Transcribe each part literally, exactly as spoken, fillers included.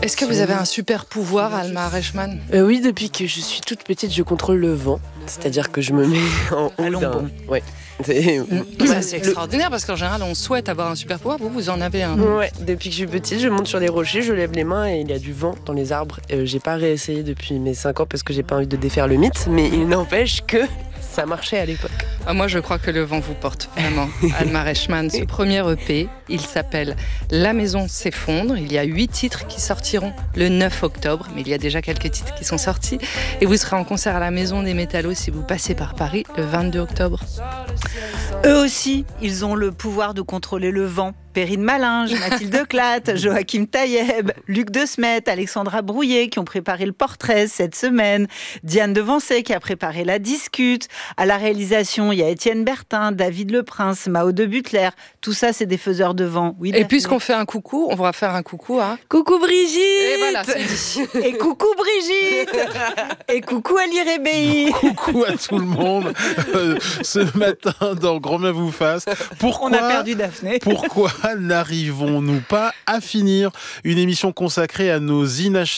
Est-ce que vous avez un super pouvoir, Alma Reichmann ? euh, Oui, depuis que je suis toute petite, je contrôle le vent. C'est-à-dire que je me mets en haut d'un... Ouais. C'est... Ça, c'est extraordinaire parce qu'en général, on souhaite avoir un super pouvoir. Vous, vous en avez un. Ouais, depuis que je suis petite, je monte sur les rochers, je lève les mains et il y a du vent dans les arbres. Euh, j'ai pas réessayé depuis mes cinq ans parce que j'ai pas envie de défaire le mythe, mais il n'empêche que ça marchait à l'époque. Ah, moi, je crois que le vent vous porte, vraiment. Alma Reichmann, ce premier E P, il s'appelle La Maison s'effondre. Il y a huit titres qui sortiront le neuf octobre, mais il y a déjà quelques titres qui sont sortis. Et vous serez en concert à la Maison des Métallos si vous passez par Paris le vingt-deux octobre. Eux aussi, ils ont le pouvoir de contrôler le vent. Perrine Malinge, Mathilde Clatte, Joachim Taïeb, Luc De Smet, Alexandra Brouillet qui ont préparé le portrait cette semaine, Diane Devancey qui a préparé la discute. À la réalisation, il y a Étienne Bertin, David Leprince, Mao de Butler. Tout ça, c'est des faiseurs de vent. Oui, et puisqu'on fait un coucou, on va faire un coucou à... Coucou Brigitte. Et voilà, c'est dit. Et coucou Brigitte. Et coucou Ali Rébéi. Coucou à tout le monde. Euh, ce matin, dans Grand Bien vous fasse. Pourquoi, on a perdu Daphné. Pourquoi n'arrivons-nous pas à finir une émission consacrée à nos inachèvements ?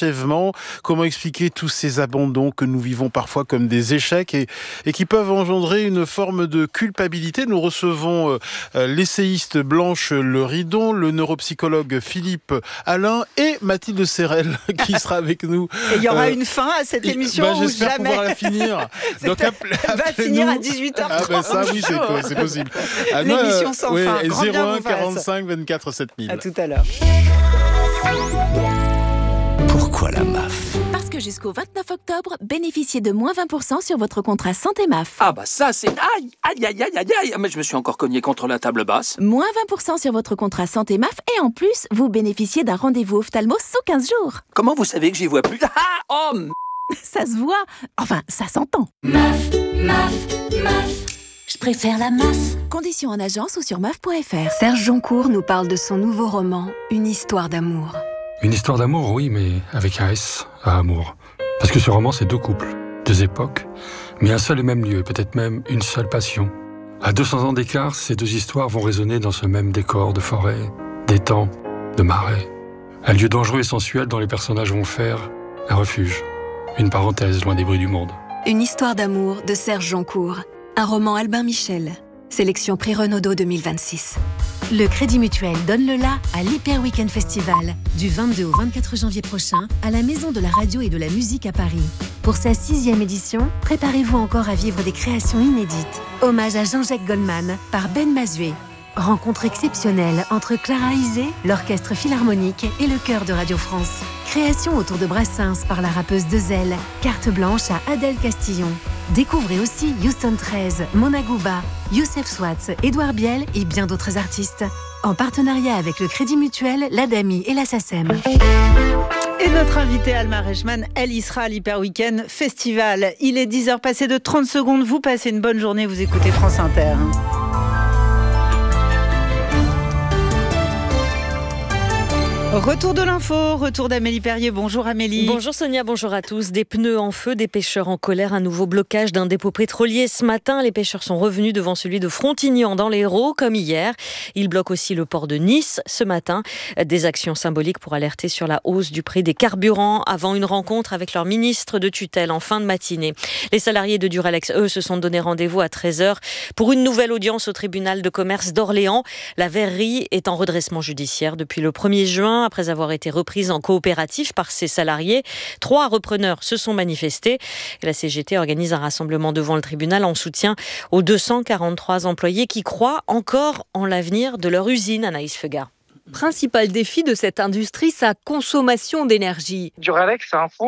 Comment expliquer tous ces abandons que nous vivons parfois comme des échecs et, et qui peuvent engendrer une forme de culpabilité ? Nous recevons euh, l'essayiste Blanche Le Ridon, le neuropsychologue Philippe Alain et Mathilde Serrel qui sera avec nous. Et il y aura euh, une fin à cette émission bah, ou j'espère jamais pouvoir la finir. Donc, appelez, elle va finir à dix-huit heures trente. Ah ben ça oui, c'est, c'est possible. Ah, l'émission sans ouais, fin. zéro un quarante-cinq vingt-quatre sept mille. À tout à l'heure. Pourquoi la M A F ? Parce que jusqu'au vingt-neuf octobre, bénéficiez de moins vingt pour cent sur votre contrat Santé M A F. Ah bah ça c'est... Aïe, aïe, aïe, aïe, aïe, aïe. Mais je me suis encore cogné contre la table basse. Moins vingt pour cent sur votre contrat Santé M A F et en plus, vous bénéficiez d'un rendez-vous ophtalmo sous quinze jours. Comment vous savez que j'y vois plus ? Ah, oh m... Ça se voit. Enfin, ça s'entend. M A F, M A F, M A F. Je préfère la M A F. Conditions en agence ou sur M A F point F R. Serge Joncour nous parle de son nouveau roman, Une histoire d'amour. Une histoire d'amour, oui, mais avec un S à amour. Parce que ce roman, c'est deux couples, deux époques, mais un seul et même lieu, peut-être même une seule passion. À deux cents ans d'écart, ces deux histoires vont résonner dans ce même décor de forêt, d'étang, de marais. Un lieu dangereux et sensuel dont les personnages vont faire un refuge, une parenthèse loin des bruits du monde. Une histoire d'amour de Serge Joncour. Un roman Albin Michel. Sélection Prix Renaudot deux mille vingt-six. Le Crédit Mutuel donne le la à l'Hyper Weekend Festival du vingt-deux au vingt-quatre janvier prochain à la Maison de la Radio et de la Musique à Paris. Pour sa sixième édition, préparez-vous encore à vivre des créations inédites. Hommage à Jean-Jacques Goldman par Ben Mazué. Rencontre exceptionnelle entre Clara Isé, l'Orchestre Philharmonique et le Chœur de Radio France. Création autour de Brassens par la rappeuse Dezel. Carte blanche à Adèle Castillon. Découvrez aussi Houston treize, Mona Gouba, Youssef Swatz, Édouard Biel et bien d'autres artistes. En partenariat avec le Crédit Mutuel, l'Adami et la SACEM. Et notre invitée Alma Reichmann, elle y sera à l'Hyper Weekend Festival. Il est dix heures passées de trente secondes. Vous passez une bonne journée, vous écoutez France Inter. Retour de l'info, retour d'Amélie Perrier. Bonjour Amélie. Bonjour Sonia, bonjour à tous. Des pneus en feu, des pêcheurs en colère, un nouveau blocage d'un dépôt pétrolier ce matin. Les pêcheurs sont revenus devant celui de Frontignan dans l'Hérault, comme hier. Ils bloquent aussi le port de Nice ce matin. Des actions symboliques pour alerter sur la hausse du prix des carburants avant une rencontre avec leur ministre de tutelle en fin de matinée. Les salariés de Duralex, eux, se sont donné rendez-vous à treize heures pour une nouvelle audience au tribunal de commerce d'Orléans. La verrerie est en redressement judiciaire depuis le premier juin. Après avoir été reprise en coopérative par ses salariés, trois repreneurs se sont manifestés. Et la C G T organise un rassemblement devant le tribunal en soutien aux deux cent quarante-trois employés qui croient encore en l'avenir de leur usine. Anaïs Feugat. Principal défi de cette industrie, sa consommation d'énergie. Duralex, c'est un fonds